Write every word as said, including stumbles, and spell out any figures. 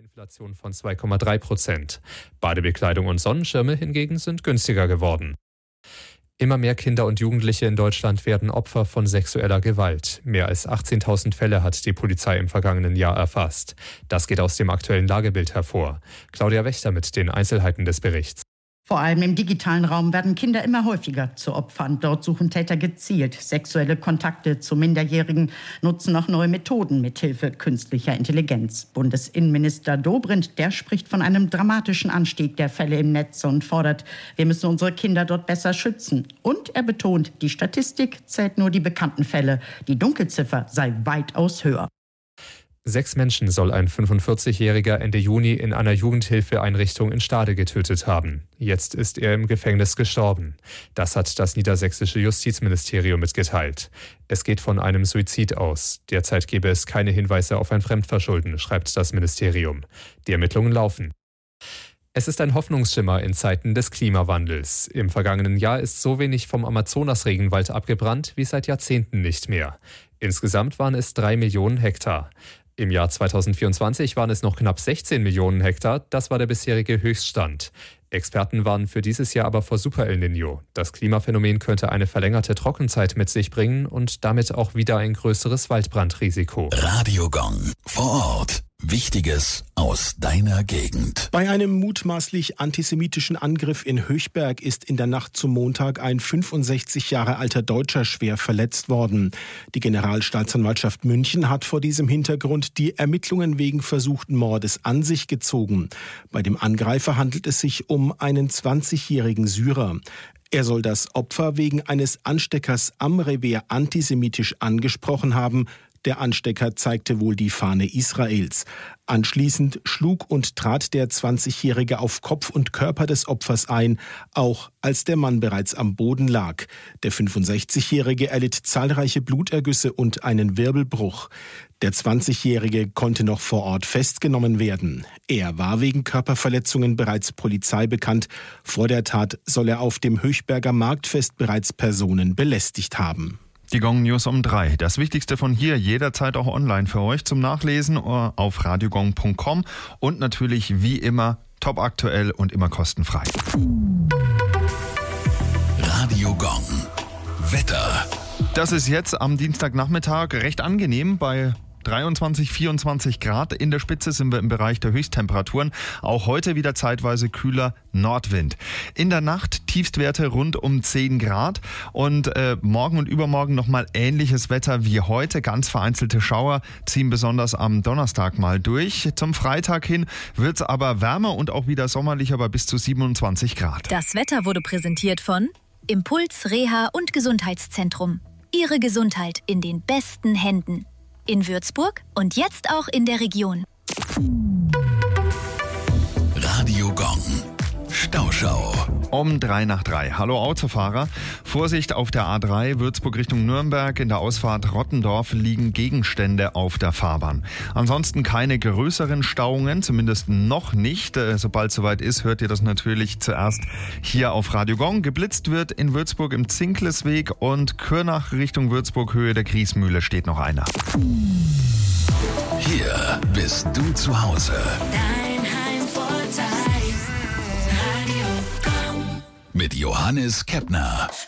Inflation von zwei Komma drei Prozent. Badebekleidung und Sonnenschirme hingegen sind günstiger geworden. Immer mehr Kinder und Jugendliche in Deutschland werden Opfer von sexueller Gewalt. Mehr als achtzehntausend Fälle hat die Polizei im vergangenen Jahr erfasst. Das geht aus dem aktuellen Lagebild hervor. Claudia Wächter mit den Einzelheiten des Berichts. Vor allem im digitalen Raum werden Kinder immer häufiger zu Opfern. Dort suchen Täter gezielt sexuelle Kontakte zu Minderjährigen, nutzen auch neue Methoden mithilfe künstlicher Intelligenz. Bundesinnenminister Dobrindt, der spricht von einem dramatischen Anstieg der Fälle im Netz und fordert, wir müssen unsere Kinder dort besser schützen. Und er betont, die Statistik zählt nur die bekannten Fälle. Die Dunkelziffer sei weitaus höher. Sechs Menschen soll ein fünfundvierzigjähriger Ende Juni in einer Jugendhilfeeinrichtung in Stade getötet haben. Jetzt ist er im Gefängnis gestorben. Das hat das niedersächsische Justizministerium mitgeteilt. Es geht von einem Suizid aus. Derzeit gebe es keine Hinweise auf ein Fremdverschulden, schreibt das Ministerium. Die Ermittlungen laufen. Es ist ein Hoffnungsschimmer in Zeiten des Klimawandels. Im vergangenen Jahr ist so wenig vom Amazonas-Regenwald abgebrannt wie seit Jahrzehnten nicht mehr. Insgesamt waren es drei Millionen Hektar. Im Jahr zweitausendvierundzwanzig waren es noch knapp sechzehn Millionen Hektar. Das war der bisherige Höchststand. Experten warnen für dieses Jahr aber vor Super El Niño. Das Klimaphänomen könnte eine verlängerte Trockenzeit mit sich bringen und damit auch wieder ein größeres Waldbrandrisiko. Radio Gong vor Ort. Wichtiges aus deiner Gegend. Bei einem mutmaßlich antisemitischen Angriff in Höchberg ist in der Nacht zum Montag ein fünfundsechzig Jahre alter Deutscher schwer verletzt worden. Die Generalstaatsanwaltschaft München hat vor diesem Hintergrund die Ermittlungen wegen versuchten Mordes an sich gezogen. Bei dem Angreifer handelt es sich um einen zwanzigjährigen Syrer. Er soll das Opfer wegen eines Ansteckers am Revier antisemitisch angesprochen haben. Der Anstecker zeigte wohl die Fahne Israels. Anschließend schlug und trat der zwanzigjährige auf Kopf und Körper des Opfers ein, auch als der Mann bereits am Boden lag. Der fünfundsechzigjährige erlitt zahlreiche Blutergüsse und einen Wirbelbruch. Der zwanzigjährige konnte noch vor Ort festgenommen werden. Er war wegen Körperverletzungen bereits Polizei bekannt. Vor der Tat soll er auf dem Höchberger Marktfest bereits Personen belästigt haben. Die Gong News um drei. Das Wichtigste von hier jederzeit auch online für euch zum Nachlesen auf radiogong punkt com und natürlich wie immer top aktuell und immer kostenfrei. Radio Gong. Wetter. Das ist jetzt am Dienstagnachmittag recht angenehm bei dreiundzwanzig, vierundzwanzig Grad. In der Spitze sind wir im Bereich der Höchsttemperaturen. Auch heute wieder zeitweise kühler Nordwind. In der Nacht Tiefstwerte rund um zehn Grad und äh, morgen und übermorgen nochmal ähnliches Wetter wie heute. Ganz vereinzelte Schauer ziehen besonders am Donnerstag mal durch. Zum Freitag hin wird es aber wärmer und auch wieder sommerlicher bei bis zu siebenundzwanzig Grad. Das Wetter wurde präsentiert von Impuls Reha und Gesundheitszentrum. Ihre Gesundheit in den besten Händen. In Würzburg und jetzt auch in der Region. Radio Gong. Stauschau. Um drei nach drei. Hallo Autofahrer. Vorsicht auf der A drei Würzburg Richtung Nürnberg. In der Ausfahrt Rottendorf liegen Gegenstände auf der Fahrbahn. Ansonsten keine größeren Stauungen, zumindest noch nicht. Sobald es soweit ist, hört ihr das natürlich zuerst hier auf Radio Gong. Geblitzt wird in Würzburg im Zinklesweg und Kürnach Richtung Würzburg Höhe der Griesmühle steht noch einer. Hier bist du zu Hause. Dein Heimvorteil. Radio Gong. Mit Johannes Kepner.